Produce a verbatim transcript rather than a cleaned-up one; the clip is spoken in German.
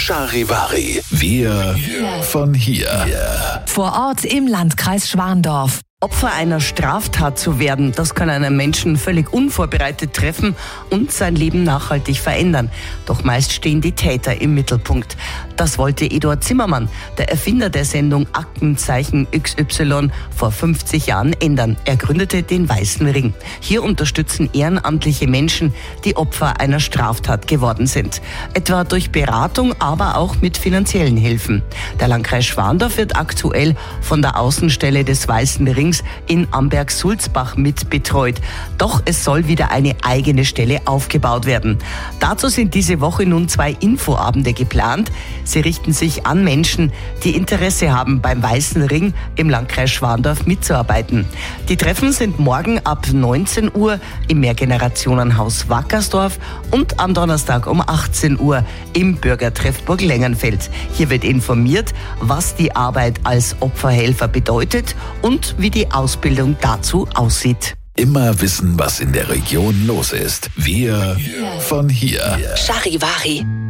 Charivari. Wir von hier. Vor Ort im Landkreis Schwandorf. Opfer einer Straftat zu werden, das kann einen Menschen völlig unvorbereitet treffen und sein Leben nachhaltig verändern. Doch meist stehen die Täter im Mittelpunkt. Das wollte Eduard Zimmermann, der Erfinder der Sendung Aktenzeichen X Y, vor fünfzig Jahren ändern. Er gründete den Weißen Ring. Hier unterstützen ehrenamtliche Menschen, die Opfer einer Straftat geworden sind. Etwa durch Beratung, aber auch mit finanziellen Hilfen. Der Landkreis Schwandorf wird aktuell von der Außenstelle des Weißen Rings in Amberg-Sulzbach mit betreut. Doch es soll wieder eine eigene Stelle aufgebaut werden. Dazu sind diese Woche nun zwei Infoabende geplant. Sie richten sich an Menschen, die Interesse haben, beim Weißen Ring im Landkreis Schwandorf mitzuarbeiten. Die Treffen sind morgen ab neunzehn Uhr im Mehrgenerationenhaus Wackersdorf und am Donnerstag um achtzehn Uhr im Bürgertreffburg Lengenfeld. Hier wird informiert, was die Arbeit als Opferhelfer bedeutet und wie die Ausbildung dazu aussieht. Immer wissen, was in der Region los ist. Wir von hier. Charivari.